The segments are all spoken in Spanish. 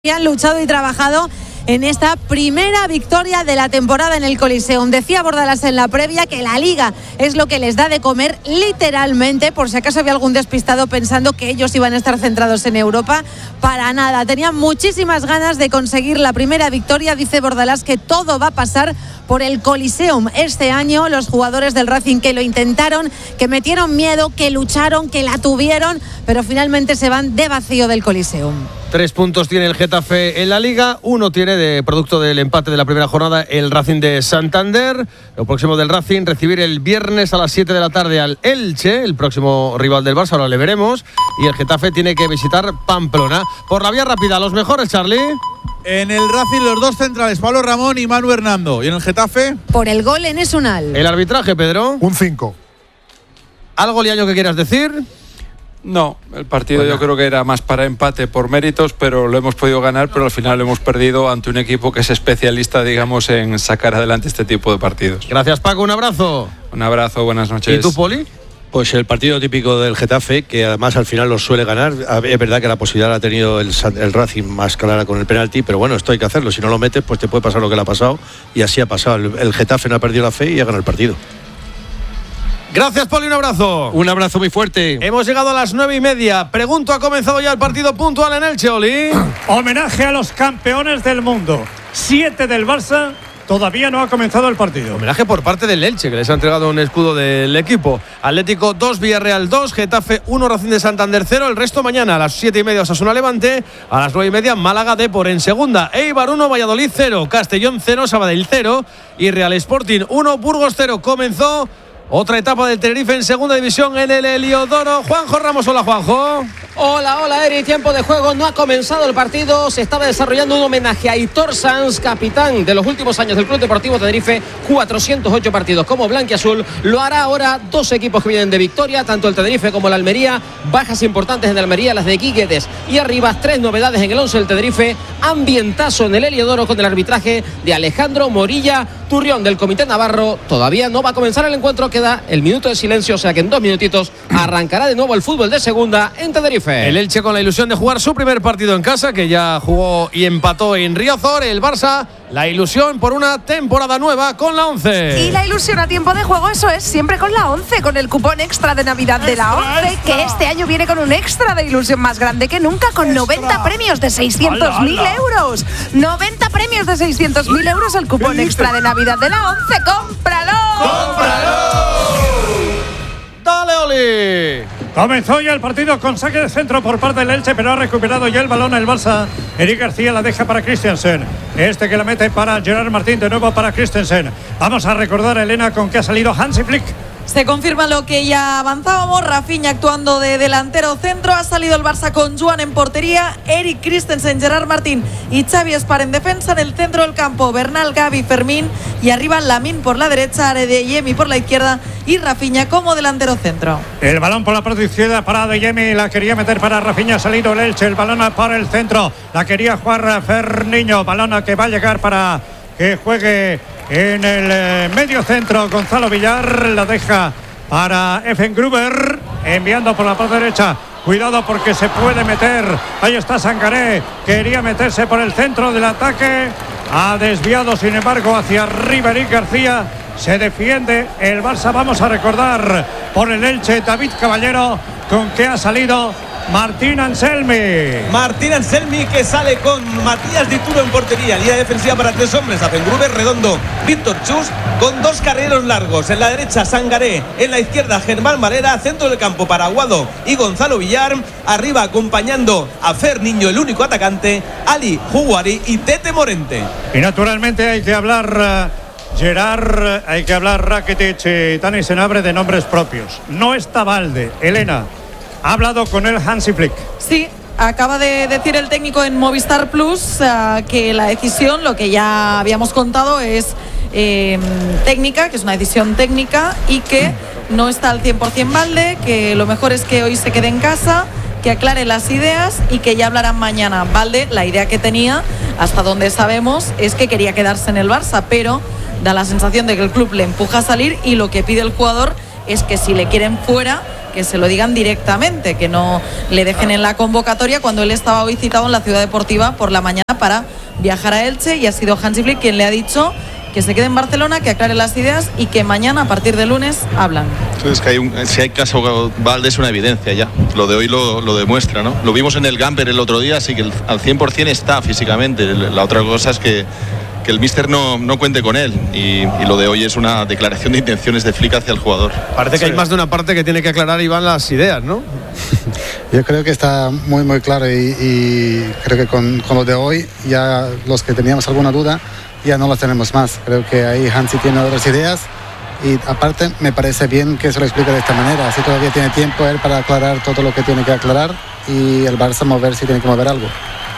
Han luchado y trabajado en esta primera victoria de la temporada en el Coliseum. Decía Bordalás en la previa que la Liga es lo que les da de comer literalmente, por si acaso había algún despistado pensando que ellos iban a estar centrados en Europa. Para nada, tenían muchísimas ganas de conseguir la primera victoria. Dice Bordalás que todo va a pasar por el Coliseum este año. Los jugadores del Racing que lo intentaron, que metieron miedo, que lucharon, que la tuvieron, pero finalmente se van de vacío del Coliseum. 3 puntos tiene el Getafe en la Liga, 1 tiene de producto del empate de la primera jornada el Racing de Santander. Lo próximo del Racing, recibir el viernes a las 7 de la tarde al Elche, el próximo rival del Barça, ahora le veremos. Y el Getafe tiene que visitar Pamplona. Por la vía rápida, los mejores, Charlie. En el Racing los dos centrales, Pablo Ramón y Manu Hernando. ¿Y en el Getafe? Por el gol en Esunal. El arbitraje, Pedro. Un 5. ¿Algo, Liaño, que quieras decir? No, el partido yo creo que era más para empate por méritos, pero lo hemos podido ganar, pero al final lo hemos perdido ante un equipo que es especialista, digamos, en sacar adelante este tipo de partidos. Gracias, Paco, un abrazo. Un abrazo, buenas noches. ¿Y tú, Poli? Pues el partido típico del Getafe, que además al final lo suele ganar. Es verdad que la posibilidad la ha tenido el Racing más clara con el penalti, pero bueno, esto hay que hacerlo. Si no lo metes, pues te puede pasar lo que le ha pasado, y así ha pasado. El Getafe no ha perdido la fe y ha ganado el partido. Gracias, Poli, un abrazo. Un abrazo muy fuerte. Hemos llegado a las 9:30. Pregunto, ¿ha comenzado ya el partido puntual en Elche, Oli? Homenaje a los campeones del mundo. 7 del Barça. Todavía no ha comenzado el partido. Homenaje por parte del Elche, que les ha entregado un escudo del equipo. Atlético 2, Villarreal 2, Getafe 1, Racing de Santander 0. El resto mañana a las 7:30 Osasuna Levante, a las 9:30 Málaga Depor en segunda. Eibar 1, Valladolid 0, Castellón 0, Sabadell 0 y Real Sporting 1, Burgos 0. Comenzó otra etapa del Tenerife en segunda división en el Heliodoro. Juanjo Ramos, hola, Juanjo. Hola, Eri, tiempo de juego, no ha comenzado el partido, se estaba desarrollando un homenaje a Aitor Sanz, capitán de los últimos años del Club Deportivo Tenerife, 408 partidos como blanquiazul, lo hará ahora 2 equipos que vienen de victoria, tanto el Tenerife como el Almería, bajas importantes en Almería, las de Guiguedes, y arriba 3 novedades en el 11 del Tenerife, ambientazo en el Heliodoro con el arbitraje de Alejandro Morilla Turrión del Comité Navarro. Todavía no va a comenzar el encuentro, queda el minuto de silencio, o sea que en 2 minutitos arrancará de nuevo el fútbol de segunda en Tenerife. El Elche con la ilusión de jugar su primer partido en casa, que ya jugó y empató en Riazor. El Barça, la ilusión por una temporada nueva con la 11. Y la ilusión a tiempo de juego, eso es, siempre con la 11, con el cupón extra de Navidad de la 11, que este año viene con un extra de ilusión más grande que nunca, con 90 premios de 600.000 euros. 90 premios de 600.000 euros, el cupón extra de Navidad de la 11. ¡Cómpralo! ¡Cómpralo! ¡Dale, Oli! Comenzó ya el partido con saque de centro por parte del Elche, pero ha recuperado ya el balón el Barça. Eric García la deja para Christensen. Este que la mete para Gerard Martín, de nuevo para Christensen. Vamos a recordar, Elena, con qué ha salido Hansi Flick. Se confirma lo que ya avanzábamos. Rafinha actuando de delantero centro. Ha salido el Barça con Joan en portería, Eric Christensen, Gerard Martín y Xavi Espar en defensa. En el centro del campo, Bernal, Gavi, Fermín. Y arriba Lamine por la derecha, Adeyemi por la izquierda y Rafinha como delantero centro. El balón por la parte izquierda para Adeyemi. La quería meter para Rafinha. Ha salido el Elche. El balón para el centro. La quería jugar Ferniño. Balón que va a llegar para que juegue en el medio centro. Gonzalo Villar la deja para Effengruber, enviando por la parte derecha. Cuidado porque se puede meter. Ahí está Sangaré. Quería meterse por el centro del ataque. Ha desviado, sin embargo, hacia arriba Eric García. Se defiende el Barça. Vamos a recordar por el Elche, David Caballero, con que ha salido Martín Anselmi. Martín Anselmi, que sale con Matías Dituro en portería. Línea defensiva para 3 hombres. Effengruber, Redondo, Víctor Chus, con 2 carreros largos. En la derecha Sangaré, en la izquierda Germán Valera. Centro del campo para Aguado y Gonzalo Villar. Arriba acompañando a Ferniño, el único atacante, Ali Juguari y Tete Morente. Y naturalmente hay que hablar Gerard, hay que hablar Rakitic y Dani Senabre de nombres propios. No está Valde. Elena, ha hablado con él Hansi Flick. Sí, acaba de decir el técnico en Movistar Plus que la decisión, lo que ya habíamos contado, es técnica, que es una decisión técnica y que no está al 100% Valde, que lo mejor es que hoy se quede en casa, que aclare las ideas y que ya hablarán mañana. Valde, la idea que tenía, hasta donde sabemos, es que quería quedarse en el Barça, pero da la sensación de que el club le empuja a salir y lo que pide el jugador es que si le quieren fuera, que se lo digan directamente, que no le dejen en la convocatoria cuando él estaba hoy citado en la Ciudad Deportiva por la mañana para viajar a Elche, y ha sido Hansi Flick quien le ha dicho que se quede en Barcelona, que aclare las ideas y que mañana, a partir de lunes, hablan. Es que si hay caso Valde es una evidencia ya. Lo de hoy lo demuestra, ¿no? Lo vimos en el Gamper el otro día, así que al 100% está físicamente. La otra cosa es que el míster no cuente con él, y lo de hoy es una declaración de intenciones de Flick hacia el jugador. Parece que hay más de una parte que tiene que aclarar, Iván, las ideas, ¿no? Yo creo que está muy muy claro, y creo que con lo de hoy ya los que teníamos alguna duda ya no las tenemos más. Creo que ahí Hansi tiene otras ideas, y aparte me parece bien que se lo explique de esta manera, así todavía tiene tiempo él para aclarar todo lo que tiene que aclarar, y el Barça mover si tiene que mover algo.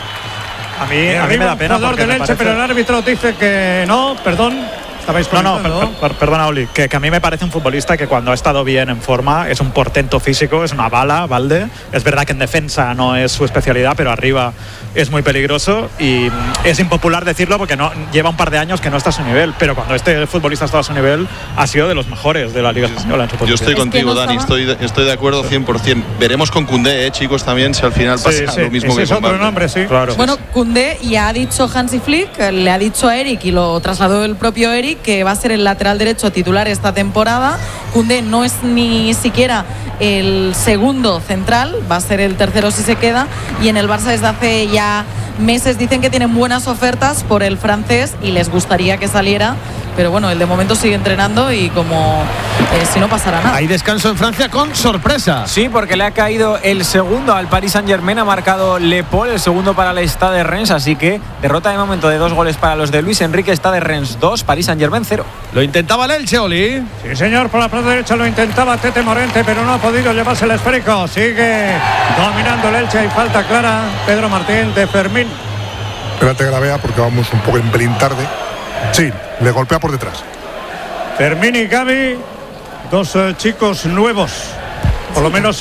A mí me da pena porque del Elche, pero el árbitro dice que no, perdón. Perdona, Oli, que a mí me parece un futbolista que cuando ha estado bien en forma es un portento físico, es una bala, Valde. Es verdad que en defensa no es su especialidad, pero arriba es muy peligroso, y es impopular decirlo porque no lleva un par de años que no está a su nivel, pero cuando este futbolista está a su nivel ha sido de los mejores de la Liga Española en su posición. Yo estoy contigo, Dani, estoy de acuerdo 100%. Veremos con Koundé, chicos, también, si al final pasa lo mismo que con Valde. Otro nombre, sí. Claro. Bueno, Koundé, ya ha dicho Hansi Flick, le ha dicho a Eric, y lo trasladó el propio Eric, que va a ser el lateral derecho titular esta temporada. Koundé no es ni siquiera el segundo central, va a ser el tercero si se queda, y en el Barça desde hace ya meses dicen que tienen buenas ofertas por el francés y les gustaría que saliera, pero bueno, él de momento sigue entrenando y como si no pasara nada. Hay descanso en Francia con sorpresa. Sí, porque le ha caído el segundo al Paris Saint-Germain, ha marcado Le Paul, el segundo para el Stade Reims, así que derrota de momento de 2 goles para los de Luis Enrique. Stade Reims 2, Paris Saint-Germain 0. Lo intentaba el Elche, Oli. Sí, señor, por la parte derecha lo intentaba Tete Morente, pero no ha podido llevarse el esférico. Sigue dominando el Elche, y falta clara, Pedro Martín, de Fermín. Espérate que la vea porque vamos un poco en pelín tarde. Sí, le golpea por detrás. Fermín y Gavi, dos chicos nuevos, por lo menos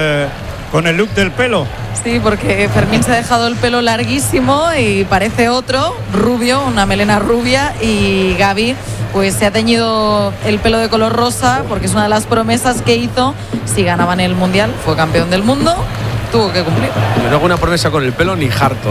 con el look del pelo. Sí, porque Fermín se ha dejado el pelo larguísimo y parece otro, rubio, una melena rubia, y Gavi pues se ha teñido el pelo de color rosa porque es una de las promesas que hizo si ganaban el Mundial. Fue campeón del mundo, tuvo que cumplir. Yo no hago una promesa con el pelo ni harto.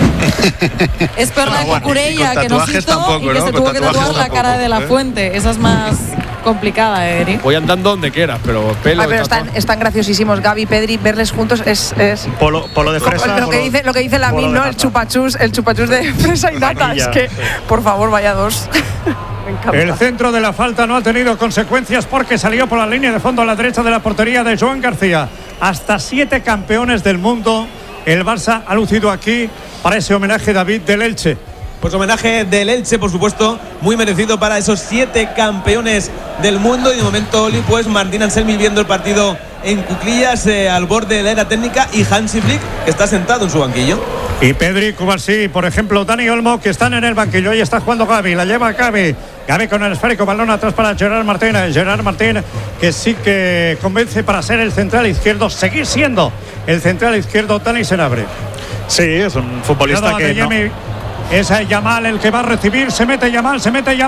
Es peor la de Cucurella, que nos hizo tampoco, y que se tuvo que tatuar la cara de la Fuente. Esa es más complicada, Eric. Voy andando donde quieras, pero pelo. Pero están graciosísimos, Gavi, Pedri, verles juntos es polo de fresa. Lo que dice Lamin, ¿no? El chupachus de fresa y nata. Es que, por favor, vaya dos. El centro de la falta no ha tenido consecuencias porque salió por la línea de fondo a la derecha de la portería de Joan García. Hasta 7 campeones del mundo el Barça ha lucido aquí para ese homenaje, David, del Elche. Pues homenaje del Elche, por supuesto, muy merecido para esos 7 campeones del mundo. Y de momento, Oli, pues Martín Anselmi viendo el partido en cuclillas, al borde de la era técnica, y Hansi Flick, que está sentado en su banquillo. Y Pedri, Cubarsí, por ejemplo, Dani Olmo, que están en el banquillo. Ahí está jugando Gavi, la lleva Gavi con el esférico, balón atrás para Gerard Martín. Gerard Martín, que sí que convence para ser el central izquierdo, seguir siendo el central izquierdo. Dani Senabre. Sí, es un futbolista que no. Es Yamal el que va a recibir, se mete Yamal.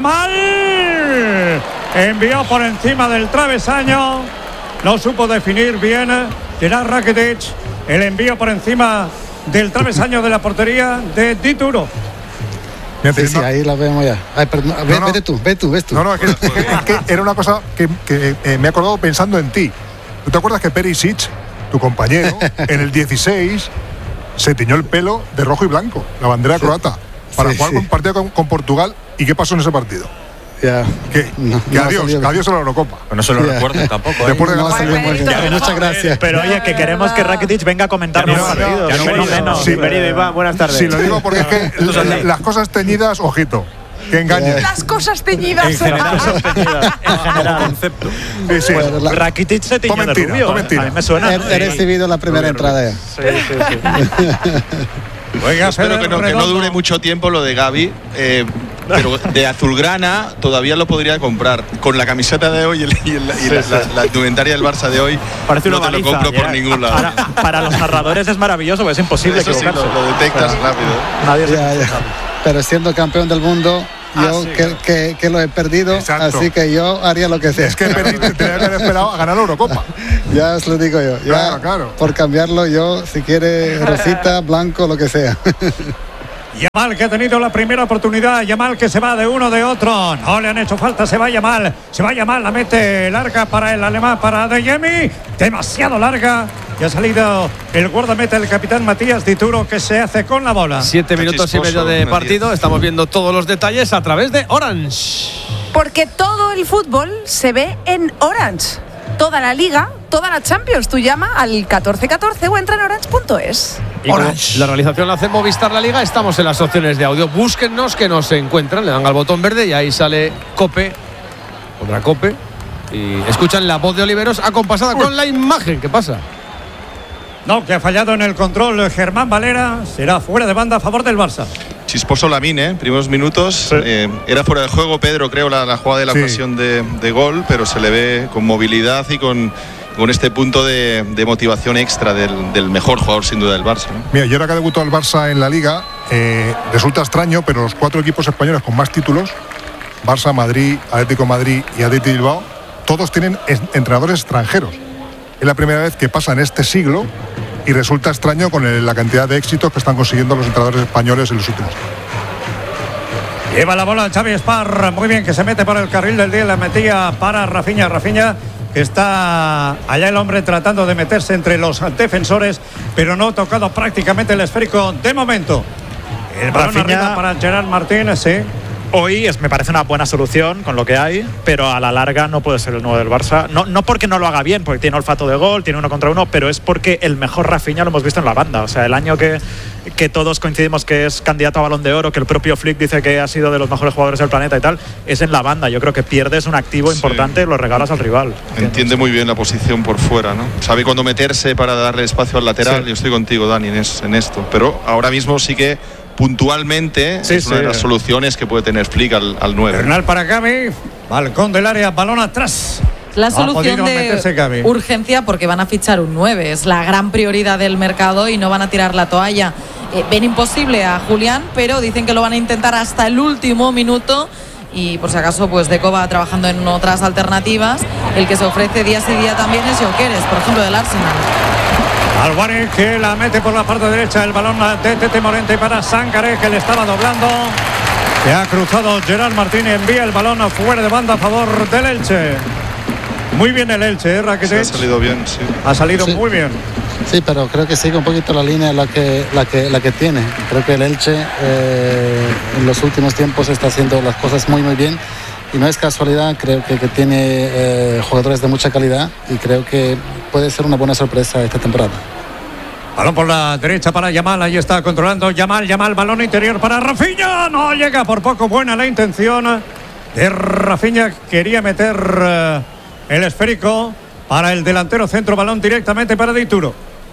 Envió por encima del travesaño, no supo definir bien Gerard Rakitic. El envío por encima del travesaño de la portería de Dituro. Sí, ahí la vemos ya. Ay, perdón, vete tú. No, es que era una cosa que me he acordado pensando en ti. ¿Tú te acuerdas que Perisic, tu compañero, en el 16 se tiñó el pelo de rojo y blanco, la bandera croata, para jugar un partido con Portugal? ¿Y qué pasó en ese partido? Ya. Que adiós a la Eurocopa. No se lo recuerdo tampoco. Después de la muchas gracias. Pero oye, que queremos que Rakitic venga a comentarnos el partido. Bienvenido, Iván, buenas tardes. Sí, lo digo porque es que las cosas teñidas, ojito, que engañen. Las cosas teñidas. En general, concepto. Sí. Rakitic se tiñó de rubio. A mí me suena. He recibido la primera entrada ya. Sí. Oiga, espero que no dure mucho tiempo lo de Gavi, pero de azulgrana todavía lo podría comprar. Con la camiseta de hoy y la indumentaria del Barça de hoy, parece no te lo compro por ningún lado. Para los narradores es maravilloso, porque es imposible equivocarse. Sí, lo detectas rápido. Nadie pero siendo campeón del mundo, yo que lo he perdido. Exacto. Así que yo haría lo que sea. Es que tenía que haber esperado a ganar la Eurocopa. Ya os lo digo yo. Ya, claro. Por cambiarlo yo, si quiere rosita, blanco, lo que sea. Yamal, que ha tenido la primera oportunidad. Yamal, que se va de uno de otro. No le han hecho falta. Se va Yamal. La mete larga para el alemán, para Adeyemi. Demasiado larga. Y ha salido el guardameta, el capitán Matías Dituro, que se hace con la bola. 7 minutos y medio de partido. Estamos viendo todos los detalles a través de Orange. Porque todo el fútbol se ve en Orange. Toda la Liga, toda la Champions. Tú llama al 1414 o entra en orange.es. Y la realización la hace Movistar La Liga. Estamos en las opciones de audio. Búsquennos, que nos encuentran. Le dan al botón verde y ahí sale Cope. Otra Cope. Y escuchan la voz de Oliveros acompasada con la imagen. ¿Qué pasa? No, que ha fallado en el control Germán Valera. Será fuera de banda a favor del Barça. Chisposo Lamine, primeros minutos. Era fuera de juego, Pedro, creo, la jugada de la ocasión de gol, pero se le ve con movilidad y con este punto de motivación extra del mejor jugador, sin duda, del Barça, ¿no? Mira, y ahora que ha debutado el Barça en la Liga, resulta extraño, pero los 4 equipos españoles con más títulos, Barça, Madrid, Atlético de Madrid y Athletic Bilbao, todos tienen entrenadores extranjeros. Es la primera vez que pasa en este siglo y resulta extraño con la cantidad de éxitos que están consiguiendo los entrenadores españoles en los últimos años. Lleva la bola Xavi Espar, muy bien, que se mete por el carril del día, la metía para Rafinha, que está allá el hombre tratando de meterse entre los defensores, pero no ha tocado prácticamente el esférico de momento. El balón arriba para Gerard Martínez, sí. Hoy me parece una buena solución con lo que hay, pero a la larga no puede ser el nuevo del Barça. No porque no lo haga bien, porque tiene olfato de gol, tiene 1 contra 1, pero es porque el mejor Rafinha lo hemos visto en la banda. O sea, el año que todos coincidimos que es candidato a Balón de Oro, que el propio Flick dice que ha sido de los mejores jugadores del planeta y tal, es en la banda. Yo creo que pierdes un activo importante, lo regalas al rival. Entiende muy bien la posición por fuera, ¿no? Sabe cuándo meterse para darle espacio al lateral. Yo estoy contigo, Dani, en esto. Pero ahora mismo sí que puntualmente es una de las soluciones que puede tener Flick al 9. Bernal para Gavi, balcón del área, balón atrás. La solución de urgencia, porque van a fichar un 9, es la gran prioridad del mercado y no van a tirar la toalla. Ven imposible a Julián, pero dicen que lo van a intentar hasta el último minuto. Y por si acaso, pues Deco va trabajando en otras alternativas. El que se ofrece día sí día también es Gyökeres, por ejemplo, del Arsenal. Álvarez, que la mete por la parte derecha, el balón de Tete Morente para Sangaré, que le estaba doblando, que ha cruzado Gerard Martínez, envía el balón fuera de banda a favor del Elche. Muy bien el Elche, Rakitic. Ha salido bien, sí. Ha salido muy bien. Sí, pero creo que sigue un poquito la línea la que tiene. Creo que el Elche en los últimos tiempos está haciendo las cosas muy bien. Y no es casualidad, creo que tiene jugadores de mucha calidad y creo que puede ser una buena sorpresa esta temporada. Balón por la derecha para Yamal, ahí está controlando Yamal, balón interior para Rafinha, no llega por poco, buena la intención de Rafinha, quería meter el esférico para el delantero centro, balón directamente para Dituro.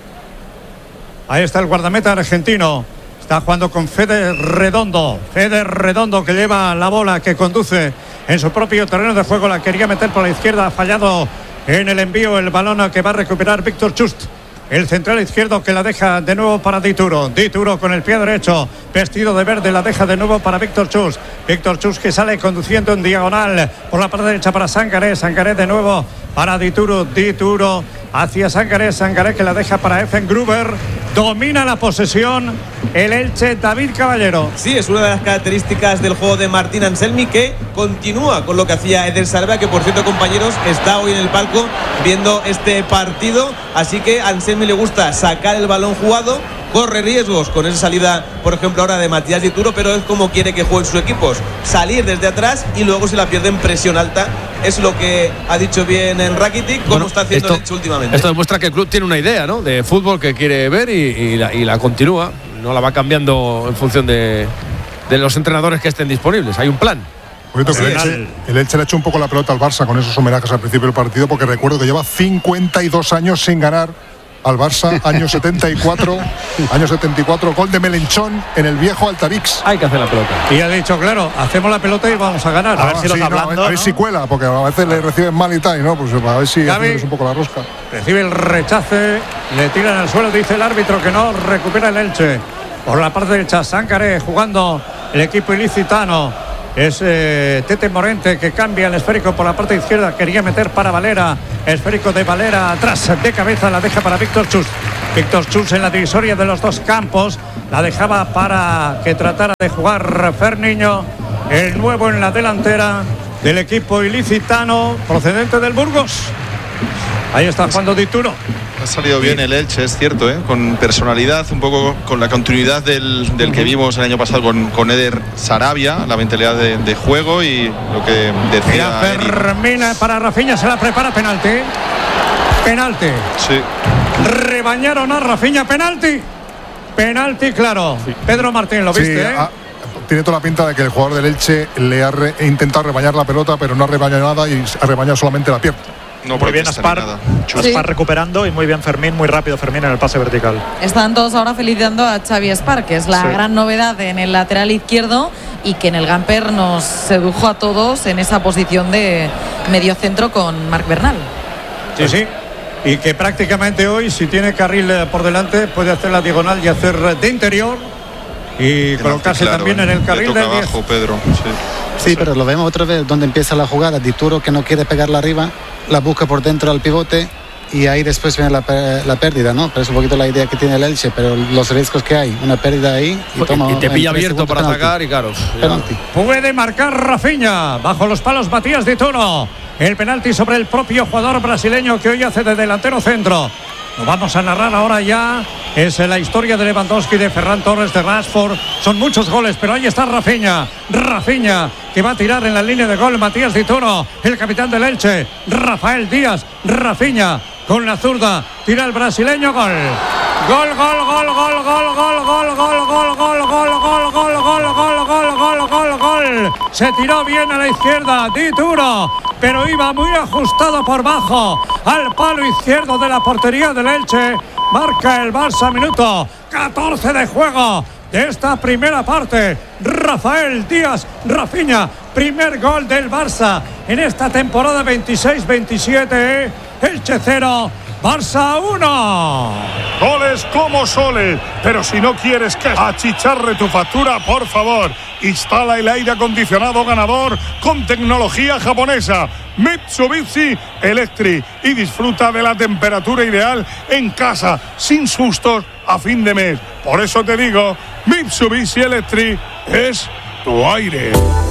Ahí está el guardameta argentino, está jugando con Fede Redondo que lleva la bola, que conduce en su propio terreno de juego, la quería meter por la izquierda, ha fallado en el envío, el balón que va a recuperar Víctor Chust, el central izquierdo, que la deja de nuevo para Dituro con el pie derecho, vestido de verde, la deja de nuevo para Víctor Chust, que sale conduciendo en diagonal por la parte derecha para Sangaré de nuevo para Dituro hacia Sangaré, que la deja para Effen Gruber. Domina la posesión el Elche, David Caballero. Sí, es una de las características del juego de Martín Anselmi, que continúa con lo que hacía Eder Sarabia, que por cierto, compañeros, está hoy en el palco viendo este partido. Así que a Anselmi le gusta sacar el balón jugado, corre riesgos con esa salida, por ejemplo ahora de Matías Dituro, pero es como quiere que jueguen sus equipos, salir desde atrás y luego si la pierden presión alta. Es lo que ha dicho bien en Rakitic, como está haciendo el Elche últimamente. Esto demuestra que el club tiene una idea, ¿no?, de fútbol que quiere ver y la continúa, no la va cambiando en función de los entrenadores que estén disponibles. Hay un plan. El Elche le ha hecho un poco la pelota al Barça con esos homenajes al principio del partido, porque recuerdo que lleva 52 años sin ganar al Barça, año 74, gol de Melenchón en el viejo Altarix. Hay que hacer la pelota. Y ha dicho, claro, hacemos la pelota y vamos a ganar. A ver si a ver si cuela, porque a veces le reciben mal y tal, y no, pues a ver si es un poco la rosca. Recibe el rechace, le tiran al suelo, dice el árbitro que no, recupera el Elche. Por la parte derecha, Sangaré jugando el equipo ilicitano. Es Tete Morente que cambia el esférico por la parte izquierda. Quería meter para Valera. Esférico de Valera atrás de cabeza. La deja para Víctor Chus. Víctor Chus en la divisoria de los dos campos. La dejaba para que tratara de jugar Ferniño. El nuevo en la delantera del equipo ilicitano procedente del Burgos. Ahí está jugando Dituro. Ha salido bien el Elche, es cierto, con personalidad, un poco con la continuidad del que vimos el año pasado con Eder Sarabia, la mentalidad de juego y lo que decía. Termina para Rafinha, se la prepara, penalti. Penalti. Sí. Rebañaron a Rafinha, penalti. Penalti, claro. Sí. Pedro Martín, ¿lo viste? Tiene toda la pinta de que el jugador del Elche le ha intentado rebañar la pelota, pero no ha rebañado nada y ha rebañado solamente la pierna. No, muy bien Aspar recuperando y muy bien Fermín, muy rápido Fermín en el pase vertical. Están todos ahora felicitando a Xavi Aspar, que es la gran novedad en el lateral izquierdo y que en el Gamper nos sedujo a todos en esa posición de mediocentro con Marc Bernal. Sí, sí. Y que prácticamente hoy, si tiene carril por delante, puede hacer la diagonal y hacer de interior y colocarse también en el carril de abajo, Pedro. Sí, pero lo vemos otra vez donde empieza la jugada. Dituro, que no quiere pegarla arriba, la busca por dentro al pivote y ahí después viene la pérdida, ¿no? Pero es un poquito la idea que tiene el Elche, pero los riesgos que hay, una pérdida ahí y te pilla abierto para atacar y claro. Puede marcar Rafinha, bajo los palos Matías Dituro. El penalti sobre el propio jugador brasileño que hoy hace de delantero centro. Lo vamos a narrar ahora ya. Es la historia de Lewandowski, de Ferran Torres, de Rashford. Son muchos goles, pero ahí está Rafinha. Rafinha, que va a tirar en la línea de gol. Matías Dituro, el capitán del Elche. Rafael Díaz, Rafinha, con la zurda. Tira el brasileño, gol. Gol, gol, gol, gol, gol, gol, gol, gol, gol, gol, gol, gol, gol, gol, gol, gol, gol, gol, gol. Se tiró bien a la izquierda, Dituro, pero iba muy ajustado por bajo al palo izquierdo de la portería del Elche. Marca el Barça, minuto 14 de juego de esta primera parte. Rafael Díaz, Rafinha, primer gol del Barça en esta temporada 26-27. Elche 0, Barça 1. Goles como soles, pero si no quieres que achicharre tu factura, por favor, instala el aire acondicionado ganador con tecnología japonesa Mitsubishi Electric y disfruta de la temperatura ideal en casa, sin sustos a fin de mes. Por eso te digo, Mitsubishi Electric es tu aire.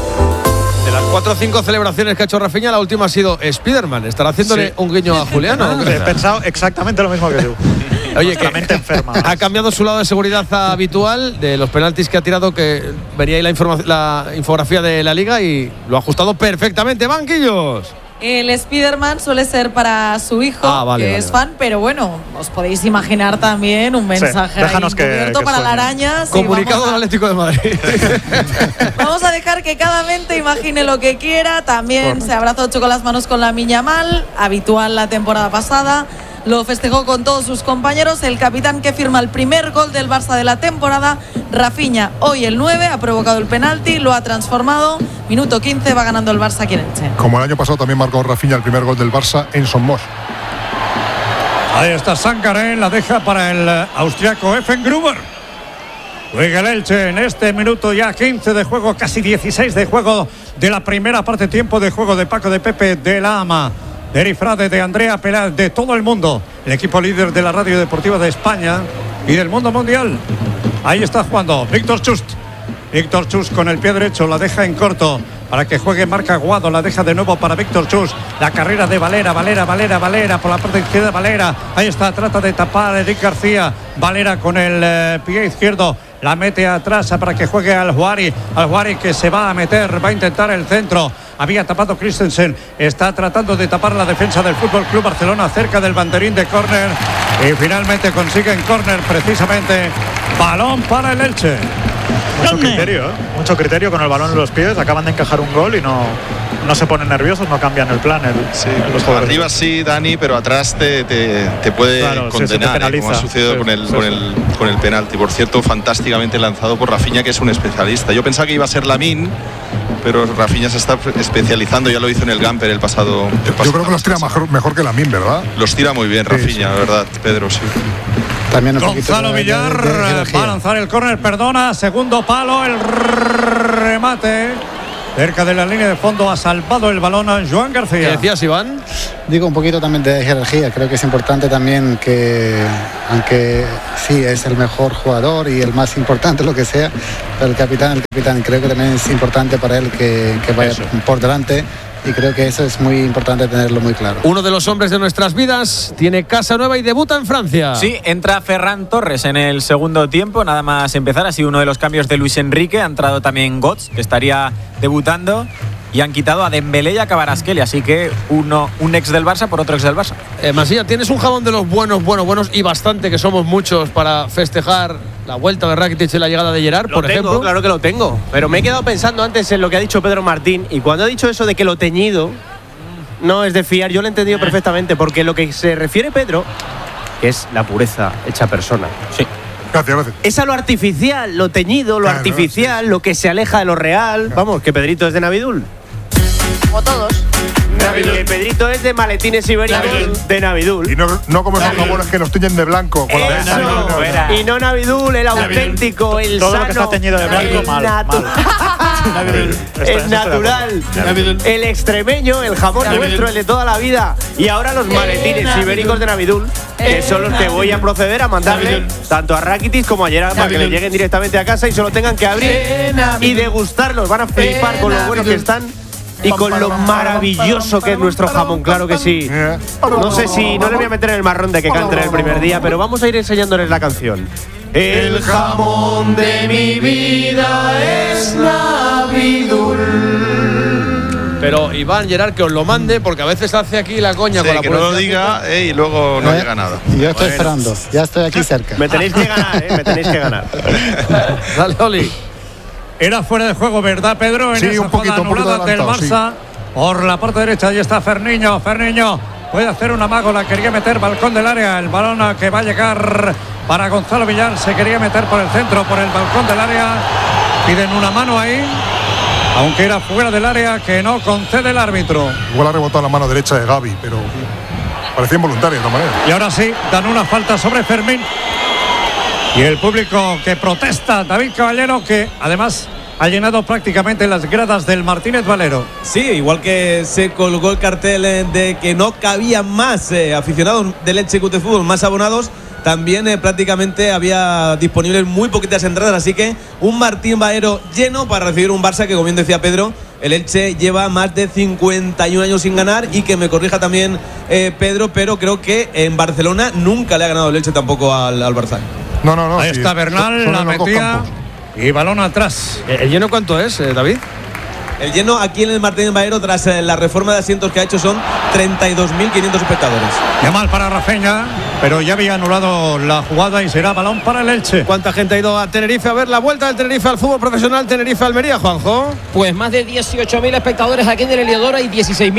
De las 4 o 5 celebraciones que ha hecho Rafinha, la última ha sido Spiderman. ¿Estará haciéndole un guiño a Juliano? He pensado exactamente lo mismo que tú. Oye, que mente enferma. Ha cambiado su lado de seguridad habitual de los penaltis que ha tirado, que venía ahí la infografía de la Liga y lo ha ajustado perfectamente. ¡Banquillos! El Spiderman suele ser para su hijo, que es fan, pero bueno, os podéis imaginar también un mensaje ahí encubierto para la araña. Comunicado del Atlético de Madrid. Vamos a dejar que cada mente imagine lo que quiera. También se abrazó con las manos con Lamine Yamal, habitual la temporada pasada. Lo festejó con todos sus compañeros. El capitán que firma el primer gol del Barça de la temporada, Rafinha, hoy el 9, ha provocado el penalti, lo ha transformado. Minuto 15, va ganando el Barça aquí en Elche. Como el año pasado también marcó Rafinha el primer gol del Barça en Son Moix. Ahí está Sangaré, la deja para el austriaco Effengruber. Juega el Elche en este minuto ya 15 de juego, casi 16 de juego de la primera parte, tiempo de juego de Paco, de Pepe, de la Ama, de Eri Frade, de Andrea Peláez, de todo el mundo, el equipo líder de la radio deportiva de España y del mundo mundial. Ahí está jugando Víctor Chust. Víctor Chust con el pie derecho, la deja en corto para que juegue Marc Aguado, la deja de nuevo para Víctor Chust. La carrera de Valera por la parte izquierda, Valera, ahí está, trata de tapar a Eric García. Valera con el pie izquierdo, la mete atrás para que juegue al Juari que se va a meter, va a intentar el centro. Había tapado Christensen, está tratando de tapar la defensa del Fútbol Club Barcelona cerca del banderín de córner y finalmente consiguen córner precisamente. Balón para el Elche. Mucho criterio con el balón en los pies. Acaban de encajar un gol y no se ponen nerviosos, no cambian el plan. Arriba sí, Dani, pero atrás te puede condenar, como ha sucedido con el penalti. Por cierto, fantásticamente lanzado por Rafinha, que es un especialista. Yo pensaba que iba a ser Lamine, pero Rafinha se está especializando, ya lo hizo en el Gamper el pasado. Yo creo que los tira mejor que Lamine, ¿verdad? Los tira muy bien Rafinha, la verdad, Pedro, sí. También Gonzalo Villar va a lanzar el córner, perdona, segundo palo, el remate cerca de la línea de fondo, ha salvado el balón a Joan García. ¿Qué decías, Iván? Digo un poquito también de jerarquía. Creo que es importante también que, aunque sí es el mejor jugador y el más importante, lo que sea, pero el capitán, creo que también es importante para él que vaya por delante. Y creo que eso es muy importante tenerlo muy claro. Uno de los hombres de nuestras vidas tiene casa nueva y debuta en Francia. Sí, entra Ferran Torres en el segundo tiempo, nada más empezar. Ha sido uno de los cambios de Luis Enrique. Ha entrado también Götze, que estaría debutando. Y han quitado a Dembélé y a Kvaratskhelia, así que un ex del Barça por otro ex del Barça. Masía, tienes un jamón de los buenos y bastante, que somos muchos, para festejar la vuelta de Rakitic y la llegada de Gerrard, por ejemplo. Claro que lo tengo, pero me he quedado pensando antes en lo que ha dicho Pedro Martín, y cuando ha dicho eso de que lo teñido no es de fiar, yo lo he entendido perfectamente, porque lo que se refiere Pedro, que es la pureza hecha persona. Sí. Gracias. Es a lo artificial, lo teñido, lo artificial, lo que se aleja de lo real. Vamos, que Pedrito es de Navidul. Como todos. Que Pedrito es de maletines ibéricos de Navidul. Y no como esos jamones que nos tiñen de blanco. Con y no Navidul, el auténtico, el todo sano. Lo que está teñido de blanco, mal. El natural, el extremeño, el jamón nuestro, el de toda la vida. Y ahora los maletines ibéricos de Navidul, que son los que voy a proceder a mandarle tanto a Rakitic como a Gerrard, para que le lleguen directamente a casa y solo tengan que abrir y degustarlos. Van a flipar con lo buenos que están y con lo maravilloso que es nuestro jamón, claro que sí. No sé si, no le voy a meter en el marrón de que cante el primer día, pero vamos a ir enseñándoles la canción. El jamón de mi vida es Navidul. Pero Iván, Gerrard, que os lo mande, porque a veces hace aquí la coña con la que no lo diga y luego no llega nada. Yo estoy esperando, ya estoy aquí cerca. Me tenéis que ganar, me tenéis que ganar. Dale, Oli. Era fuera de juego, ¿verdad, Pedro? En sí, esa un poquito del Barça. Sí. Por la parte derecha, ahí está Ferniño. Ferniño puede hacer un amago, la quería meter, balcón del área. El balón que va a llegar para Gonzalo Villar. Se quería meter por el centro, por el balcón del área. Piden una mano ahí, aunque era fuera del área, que no concede el árbitro. Igual ha rebotado la mano derecha de Gavi, pero parecía involuntario de todas maneras. Y ahora sí, dan una falta sobre Fermín. Y el público que protesta, David Caballero, que además ha llenado prácticamente las gradas del Martínez Valero. Sí, igual que se colgó el cartel de que no cabían más aficionados del Elche Club de Fútbol, más abonados, también prácticamente había disponibles muy poquitas entradas, así que un Martín Valero lleno para recibir un Barça que, como bien decía Pedro, el Elche lleva más de 51 años sin ganar, y que me corrija también Pedro, pero creo que en Barcelona nunca le ha ganado el Elche tampoco al Barça. No. Ahí está Bernal, la metía y balón atrás. ¿El lleno cuánto es, David? El lleno aquí en el Martínez Valero, tras la reforma de asientos que ha hecho, son 32.500 espectadores. Qué mal para Rafinha, pero ya había anulado la jugada y será balón para el Elche. ¿Cuánta gente ha ido a Tenerife a ver la vuelta del Tenerife al fútbol profesional Tenerife-Almería, Juanjo? Pues más de 18.000 espectadores aquí en el Heliodoro y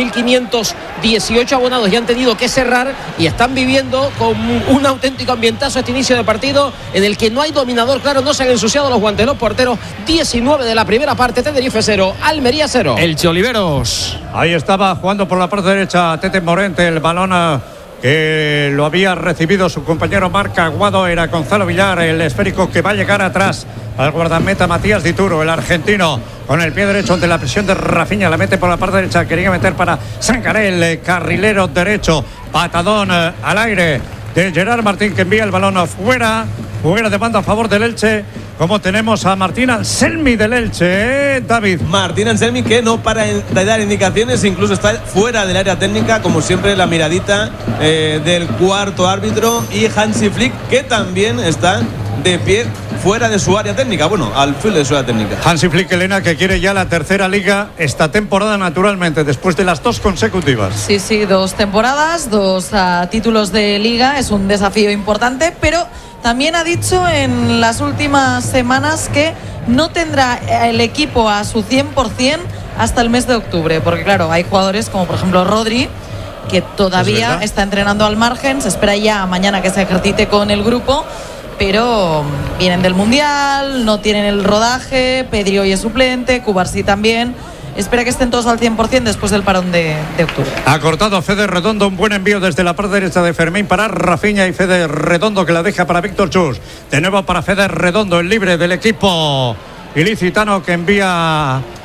16.518 abonados. Ya han tenido que cerrar y están viviendo con un auténtico ambientazo este inicio de partido, en el que no hay dominador claro, no se han ensuciado los guantes los porteros. 19 de la primera parte, Tenerife 0, Almería 0. Elche Oliveros. Ahí estaba jugando por la parte derecha Tete Morente, el balón que lo había recibido su compañero Marc Aguado, era Gonzalo Villar, el esférico que va a llegar atrás al guardameta Matías Dituro, el argentino, con el pie derecho ante la presión de Rafinha, la mete por la parte derecha, quería meter para Sangaré, el carrilero derecho, patadón al aire de Gerard Martín, que envía el balón afuera, jugadora de banda a favor del Elche. Como tenemos a Martín Anselmi del Elche, David. Martín Anselmi, que no para de dar indicaciones, incluso está fuera del área técnica, como siempre la miradita del cuarto árbitro, y Hansi Flick, que también está de pie fuera de su área técnica, bueno, al filo de su área técnica. Hansi Flick, Elena, que quiere ya la tercera liga esta temporada, naturalmente, después de las 2 consecutivas. Sí, 2 temporadas, 2 títulos de liga, es un desafío importante, pero también ha dicho en las últimas semanas que no tendrá el equipo a su 100% hasta el mes de octubre, porque claro, hay jugadores como por ejemplo Rodri, que todavía está entrenando al margen, se espera ya mañana que se ejercite con el grupo, pero vienen del Mundial, no tienen el rodaje. Pedri hoy es suplente, Cubarsí también. Espera que estén todos al 100% después del parón de octubre. Ha cortado Fede Redondo, un buen envío desde la parte derecha de Fermín para Rafinha, y Fede Redondo que la deja para Víctor Chus. De nuevo para Fede Redondo, el libre del equipo ilicitano, que envía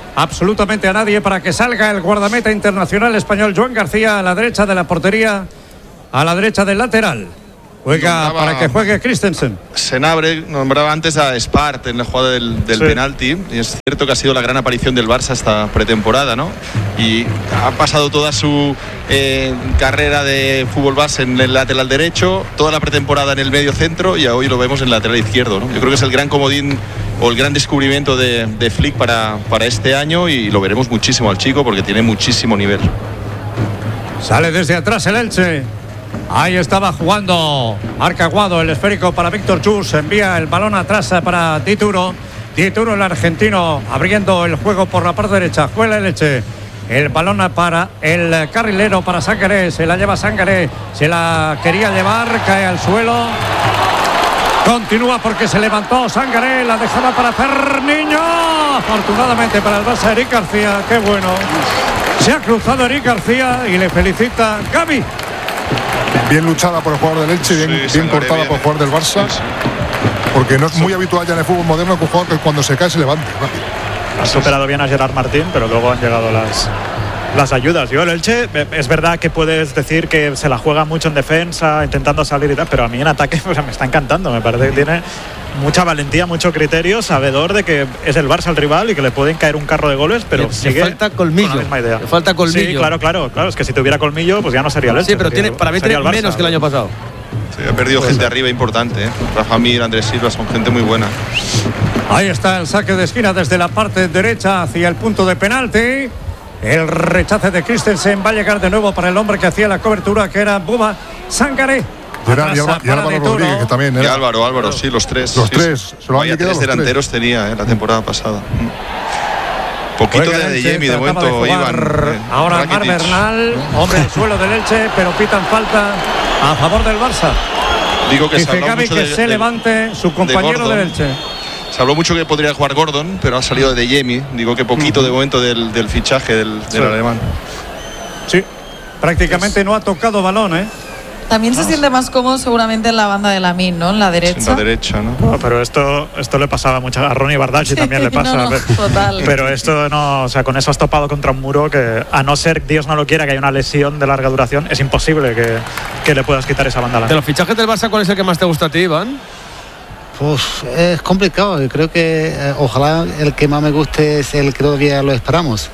absolutamente a nadie para que salga el guardameta internacional español Joan García a la derecha de la portería, a la derecha del lateral. Juega para que juegue Christensen. Senabre nombraba antes a Spart en la jugada del penalti, y es cierto que ha sido la gran aparición del Barça esta pretemporada, ¿no? Y ha pasado toda su carrera de fútbol base en el lateral derecho, toda la pretemporada en el medio centro, y hoy lo vemos en el lateral izquierdo, ¿no? Yo creo que es el gran comodín o el gran descubrimiento de Flick para este año, y lo veremos muchísimo al chico porque tiene muchísimo nivel. Sale desde atrás el Elche. Ahí estaba jugando Marc Aguado, el esférico para Víctor Chus. Envía el balón atrás para Dituro. Dituro, el argentino, abriendo el juego por la parte derecha. Juega el Elche. El balón para el carrilero, para Sangaré. Se la lleva Sangaré. Se la quería llevar, cae al suelo. Continúa porque se levantó Sangaré. La dejaba para Ferniño. Afortunadamente para el Barça, Eric García. Qué bueno. Se ha cruzado Eric García y le felicita Gaby. Bien luchada por el jugador del Elche, bien cortada por el jugador del Barça. Porque no es muy habitual ya en el fútbol moderno que un jugador que cuando se cae se levante. Ha superado bien a Gerard Martín, pero luego han llegado las ayudas. Yo el Elche, es verdad que puedes decir que se la juega mucho en defensa, intentando salir y tal, pero a mí en ataque me está encantando. Me parece que tiene mucha valentía, mucho criterio, sabedor de que es el Barça el rival y que le pueden caer un carro de goles, pero sigue falta colmillo. Con la misma idea. Le falta colmillo. Sí, claro, es que si tuviera colmillo, pues ya no sería el Elche. Sí, pero para mí tiene menos que el año pasado. Sí, ha perdido gente arriba importante, ¿eh? Rafa Mir, Andrés Silva, son gente muy buena. Ahí está el saque de esquina desde la parte derecha hacia el punto de penalti. El rechace de Christensen va a llegar de nuevo para el hombre que hacía la cobertura, que era Bouba Sangaré. Y Álvaro Rodríguez, que también era. Y Álvaro, sí, los tres. Los tres. Vaya, tres delanteros tenía la temporada pasada. Poquito de Jamie de momento, Iván. Ahora Mar Bernal, hombre al suelo del Elche, pero pitan falta a favor del Barça. Digo que dice Gaby que se levante su compañero del Elche. Se habló mucho que podría jugar Gordon, pero ha salido de Jamie. Digo que poquito de momento del fichaje del alemán. Sí, prácticamente no ha tocado balón, ¿eh? También se siente más cómodo seguramente en la banda de Lamine, ¿no? En la derecha. En la derecha, ¿no? No, pero esto le pasaba mucho a Ronnie Bardacci, también le pasa. Total. Pero esto no, o sea, con eso has topado contra un muro que, a no ser, Dios no lo quiera, que haya una lesión de larga duración, es imposible que le puedas quitar esa banda. De los fichajes del Barça, ¿cuál es el que más te gusta a ti, Iván? Pues es complicado. Yo creo que ojalá el que más me guste es el que todavía lo esperamos.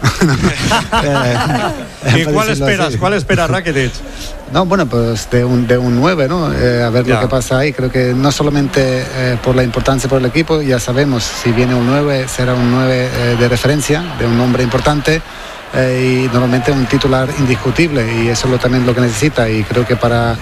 ¿Y cuál esperas? ¿Cuál esperas, Rakitic? No, bueno, pues de un 9, ¿no? A ver lo que pasa ahí. Creo que no solamente por la importancia por el equipo, ya sabemos, si viene un 9, será un 9 de referencia, de un hombre importante. Y normalmente un titular indiscutible, y eso es también lo que necesita. Y creo que para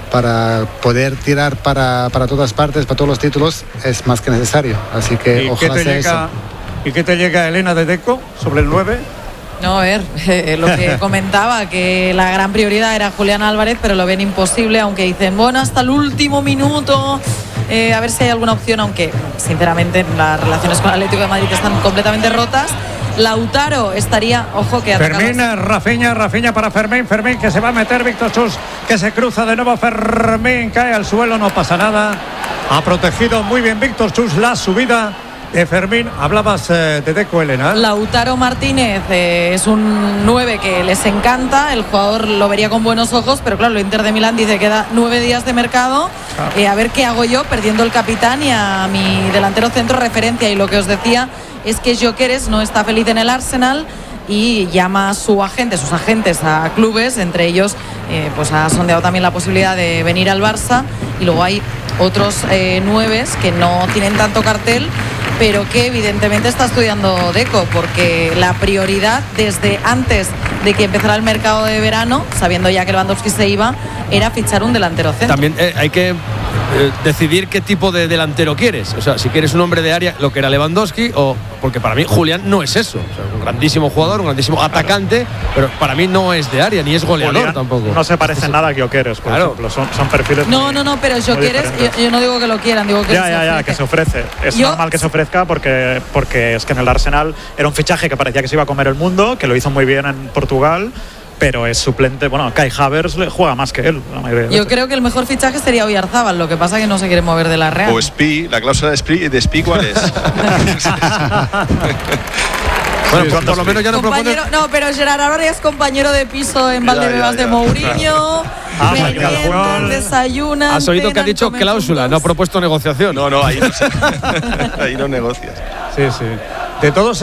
poder tirar para todas partes, para todos los títulos, es más que necesario. Así que ojalá sea eso. ¿Y qué te llega, Elena, de Deco sobre el 9? No, a ver, lo que comentaba, que la gran prioridad era Julián Álvarez, pero lo ven imposible, aunque dicen, bueno, hasta el último minuto, a ver si hay alguna opción, aunque sinceramente las relaciones con el Atlético de Madrid están completamente rotas. Lautaro estaría, ojo que Fermín, Rafinha para Fermín que se va a meter, Víctor Chus, que se cruza de nuevo, Fermín cae al suelo, no pasa nada, ha protegido muy bien Víctor Chus la subida de Fermín. Hablabas de Deco, Elena. Lautaro Martínez es un 9 que les encanta, el jugador lo vería con buenos ojos, pero claro, el Inter de Milán dice que queda 9 días de mercado, a ver qué hago yo perdiendo el capitán y a mi delantero centro referencia. Y lo que os decía es que Gyökeres no está feliz en el Arsenal y llama a sus agentes a clubes, entre ellos pues ha sondeado también la posibilidad de venir al Barça, y luego hay otros 9 que no tienen tanto cartel, pero que evidentemente está estudiando Deco, porque la prioridad desde antes de que empezara el mercado de verano, sabiendo ya que Lewandowski se iba, era fichar un delantero centro. También hay que decidir qué tipo de delantero quieres. O sea, si quieres un hombre de área, lo que era Lewandowski, o porque para mí Julián no es eso. O sea, un grandísimo jugador, un grandísimo atacante, pero para mí no es de área, ni es goleador Julián tampo. No se parece nada a Gyökeres, por ejemplo. Son perfiles No, pero Gyökeres, yo no digo que lo quieran, digo que que se ofrece. Es normal que se ofrezca porque es que en el Arsenal era un fichaje que parecía que se iba a comer el mundo, que lo hizo muy bien en Portugal, pero es suplente. Bueno, Kai Havertz juega más que él la mayoría de Yo creo que el mejor fichaje sería Oyarzábal, lo que pasa que no se quiere mover de la Real. O Spi, la cláusula de Spi, ¿cuál es? Bueno, por lo menos ya no propone. No, pero Gerard ahora es compañero de piso en Valdebebas de Mourinho. Meriendas, desayunan. Has oído que ha cenan, dicho comen cláusula, juntos. no ha propuesto negociación. No, ahí no, ahí no negocias. Sí, sí. De todos